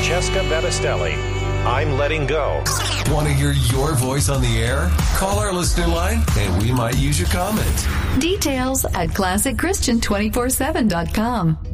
Francesca Battistelli. I'm letting go. Want to hear your voice on the air? Call our listener line and we might use your comment. Details at ClassicChristian247.com.